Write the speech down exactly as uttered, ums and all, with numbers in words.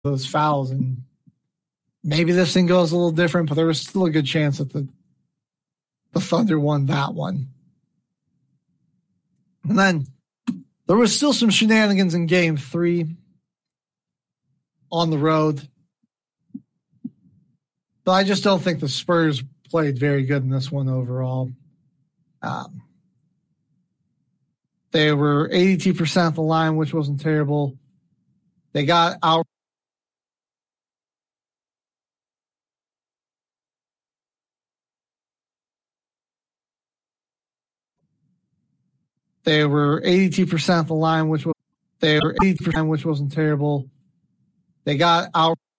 those fouls, and maybe this thing goes a little different, but there was still a good chance that the the Thunder won that one. And then there was still some shenanigans in game three on the road. But I just don't think the Spurs played very good in this one overall. Um, they were eighty-two percent of the line, which wasn't terrible. They got out. They were eighty-two percent of the line, which was they were eighty percent, which wasn't terrible. They got out.